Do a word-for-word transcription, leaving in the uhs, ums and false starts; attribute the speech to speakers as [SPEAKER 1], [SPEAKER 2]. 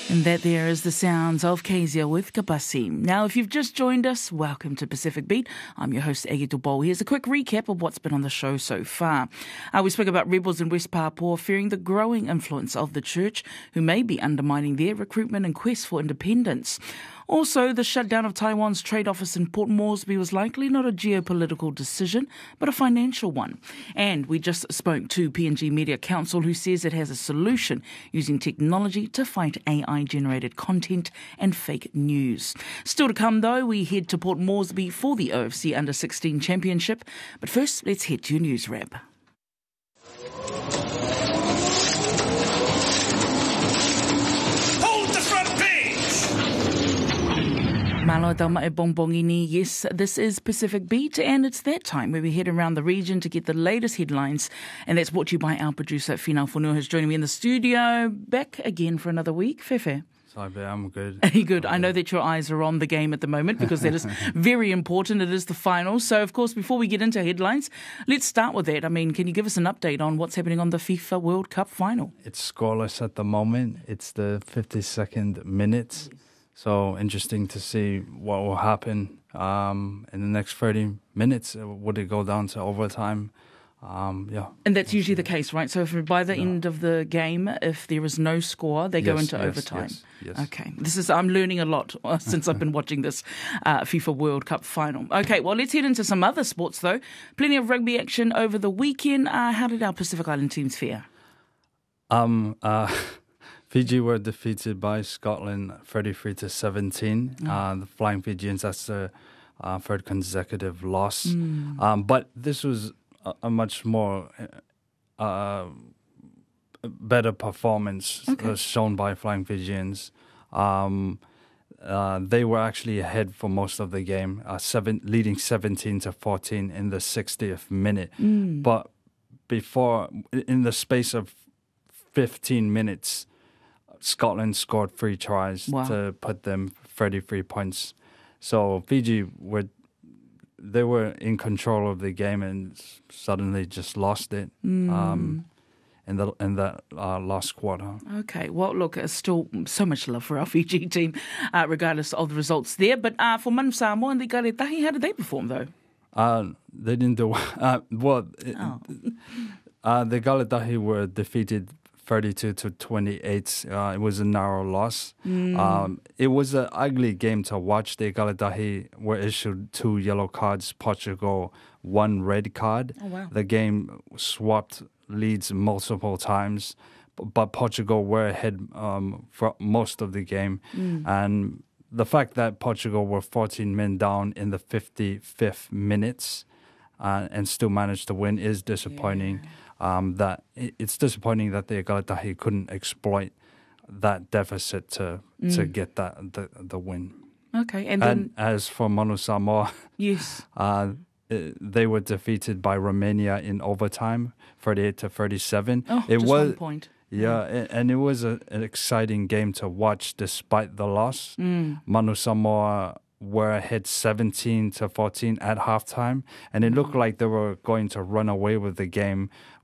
[SPEAKER 1] And that there is the sounds of Kezia with Kabasi. Now, if you've just joined us, welcome to Pacific Beat. I'm your host, Egi Tupo. Here's a quick recap of what's been on the show so far. Uh, we spoke about rebels in West Papua fearing the growing influence of the church, who may be undermining their recruitment and quest for independence. Also, the shutdown of Taiwan's trade office in Port Moresby was likely not a geopolitical decision, but a financial one. And we just spoke to P N G Media Council, who says it has a solution using technology to fight A I-generated content and fake news. Still to come, though, we head to Port Moresby for the O F C Under sixteen Championship. But first, let's head to your news wrap. Malo tama e bongbongini. Yes, this is Pacific Beat, and it's that time where we head around the region to get the latest headlines, and that's brought to you by our producer, Finau Fonua, who's joining me in the studio. Back again for another week. Fefe.
[SPEAKER 2] Sorry, I'm good.
[SPEAKER 1] good. I know that your eyes are on the game at the moment because that is very important. It is the final. So, of course, before we get into headlines, let's start with that. I mean, can you give us an update on what's happening on the FIFA World Cup final?
[SPEAKER 2] It's scoreless at the moment. It's the fifty-second minute. Yes. So interesting to see what will happen um, in the next thirty minutes. Would it go down to overtime? Um, yeah.
[SPEAKER 1] And that's usually the case, right? So if by the yeah. end of the game, if there is no score, they
[SPEAKER 2] yes,
[SPEAKER 1] go into
[SPEAKER 2] yes,
[SPEAKER 1] overtime.
[SPEAKER 2] Yes, yes.
[SPEAKER 1] Okay. This is I'm learning a lot since I've been watching this uh, FIFA World Cup final. Okay, well, let's head into some other sports, though. Plenty of rugby action over the weekend. Uh, how did our Pacific Island teams fare?
[SPEAKER 2] Um. Uh, Fiji were defeated by Scotland thirty-three to seventeen. Mm. Uh, the Flying Fijians, that's their uh, third consecutive loss. Mm. Um, but this was a, a much more uh, better performance okay. shown by Flying Fijians. Um, uh, they were actually ahead for most of the game, uh, seven, leading seventeen to fourteen in the sixtieth minute. Mm. But before, in the space of fifteen minutes, Scotland scored three tries wow. to put them thirty-three points. So Fiji were they were in control of the game and suddenly just lost it mm. um, in the in that uh, last quarter.
[SPEAKER 1] Okay, well, look, uh, still so much love for our Fiji team, uh, regardless of the results there. But uh, for Manu Samoa and the Galetahi, how did they perform though?
[SPEAKER 2] Uh, they didn't do uh, well.
[SPEAKER 1] Oh.
[SPEAKER 2] uh, the Galetahi were defeated thirty-two to twenty-eight. Uh, it was a narrow loss. Mm. Um, it was an ugly game to watch. The Galatahi were issued two yellow cards, Portugal one red card.
[SPEAKER 1] Oh, wow.
[SPEAKER 2] The game swapped leads multiple times, but Portugal were ahead um, for most of the game. Mm. And the fact that Portugal were fourteen men down in the fifty-fifth minutes uh, and still managed to win is disappointing. Yeah. Um, that it's disappointing that the Galatahi couldn't exploit that deficit to mm. to get that the the win.
[SPEAKER 1] Okay, and,
[SPEAKER 2] and
[SPEAKER 1] then
[SPEAKER 2] as for Manu Samoa,
[SPEAKER 1] yes,
[SPEAKER 2] uh, they were defeated by Romania in overtime, thirty-eight to thirty-seven.
[SPEAKER 1] Oh,
[SPEAKER 2] it
[SPEAKER 1] just
[SPEAKER 2] was
[SPEAKER 1] one point.
[SPEAKER 2] Yeah, yeah. and it was a, an exciting game to watch despite the loss. Mm. Manu Samoa were ahead seventeen to fourteen at halftime, and it looked like they were going to run away with the game